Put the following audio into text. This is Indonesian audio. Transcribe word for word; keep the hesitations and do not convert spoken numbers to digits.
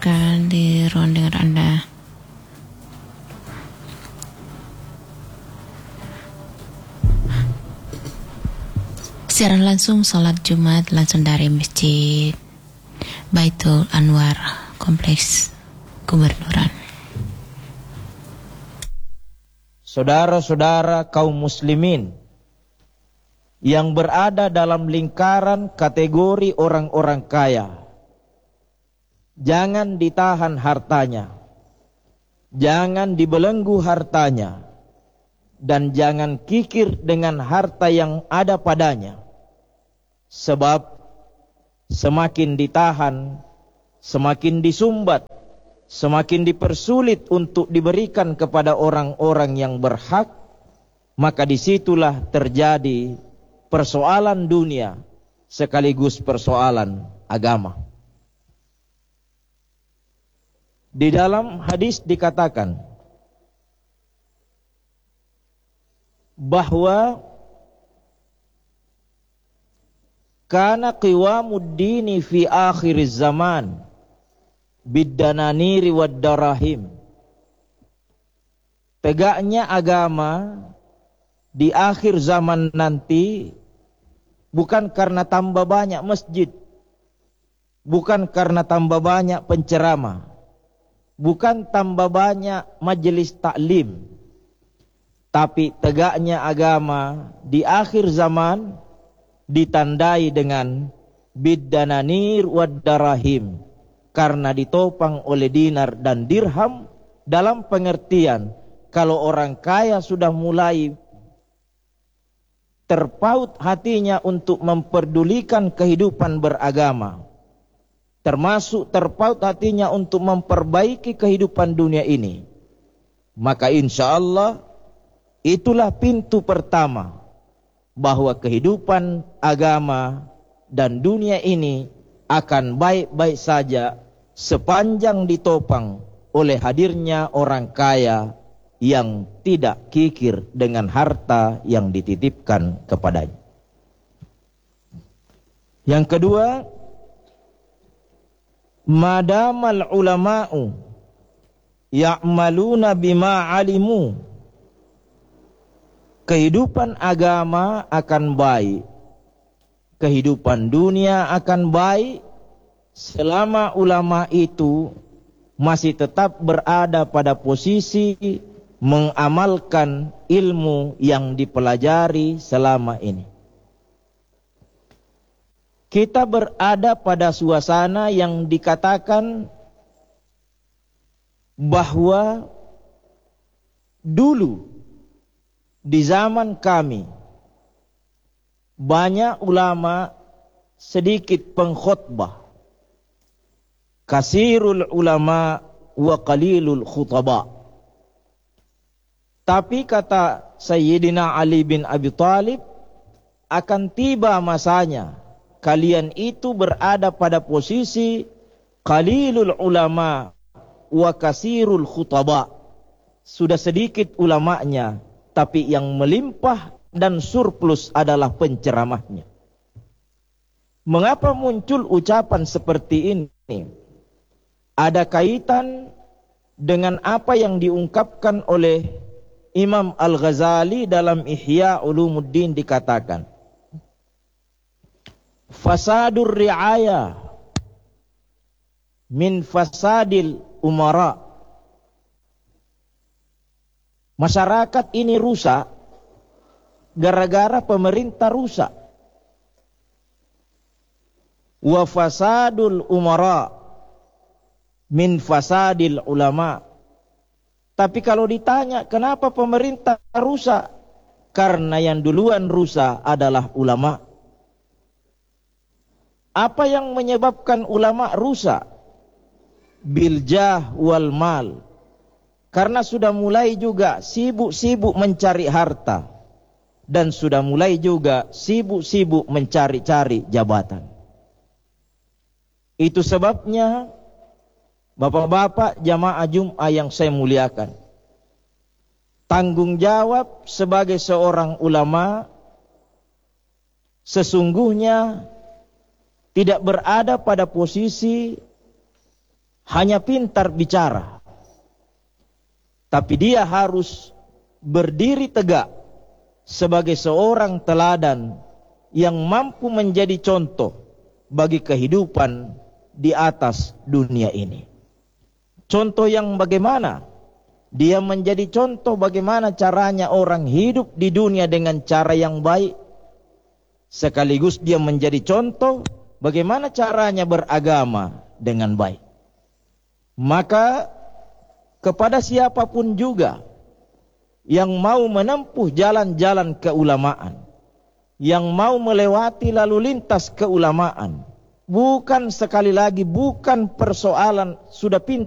kehadiran dengan Anda. Siaran langsung salat Jumat langsung dari Masjid Baitul Anwar, Kompleks Gubernuran. Saudara-saudara kaum muslimin yang berada dalam lingkaran kategori orang-orang kaya, jangan ditahan hartanya, jangan dibelenggu hartanya, dan jangan kikir dengan harta yang ada padanya. Sebab semakin ditahan, semakin disumbat, semakin dipersulit untuk diberikan kepada orang-orang yang berhak, maka disitulah terjadi persoalan dunia sekaligus persoalan agama. Di dalam hadis dikatakan bahwa kana qiwamuddini fi akhiriz zaman biddananiri wad darahim. Tegaknya agama di akhir zaman nanti bukan karena tambah banyak masjid, bukan karena tambah banyak penceramah, bukan tambah banyak majelis taklim, tapi tegaknya agama di akhir zaman ditandai dengan biddananir wad darahim, karena ditopang oleh dinar dan dirham, dalam pengertian kalau orang kaya sudah mulai terpaut hatinya untuk memperdulikan kehidupan beragama, termasuk terpaut hatinya untuk memperbaiki kehidupan dunia ini, maka insya Allah itulah pintu pertama bahwa kehidupan agama dan dunia ini akan baik-baik saja sepanjang ditopang oleh hadirnya orang kaya yang tidak kikir dengan harta yang dititipkan kepadanya. Yang kedua, madamal ulama'u ya'maluna bima alimu, kehidupan agama akan baik, kehidupan dunia akan baik selama ulama itu masih tetap berada pada posisi mengamalkan ilmu yang dipelajari selama ini. Kita berada pada suasana yang dikatakan bahwa dulu di zaman kami banyak ulama, sedikit pengkhutbah. Kasirul ulama wa qalilul khutaba. Tapi kata Sayyidina Ali bin Abi Thalib, akan tiba masanya kalian itu berada pada posisi qalilul ulama wa kasirul khutaba. Sudah sedikit ulamanya, tapi yang melimpah dan surplus adalah penceramahnya. Mengapa muncul ucapan seperti ini? Ada kaitan dengan apa yang diungkapkan oleh Imam Al-Ghazali dalam Ihya Ulumuddin, dikatakan fasadur ri'aya min fasadil umara. Masyarakat ini rusak gara-gara pemerintah rusak. Wa fasadul umara min fasadil ulama. Tapi kalau ditanya kenapa pemerintah rusak, karena yang duluan rusak adalah ulama. Apa yang menyebabkan ulama rusak? Biljah wal mal. Karena sudah mulai juga sibuk-sibuk mencari harta, dan sudah mulai juga sibuk-sibuk mencari-cari jabatan. Itu sebabnya bapak-bapak jamaah Jum'ah yang saya muliakan, tanggung jawab sebagai seorang ulama sesungguhnya tidak berada pada posisi hanya pintar bicara, tapi dia harus berdiri tegak sebagai seorang teladan yang mampu menjadi contoh bagi kehidupan di atas dunia ini. Contoh yang bagaimana? Dia menjadi contoh bagaimana caranya orang hidup di dunia dengan cara yang baik, sekaligus dia menjadi contoh bagaimana caranya beragama dengan baik. Maka kepada siapapun juga yang mau menempuh jalan-jalan keulamaan, yang mau melewati lalu lintas keulamaan, bukan sekali lagi bukan persoalan sudah pintar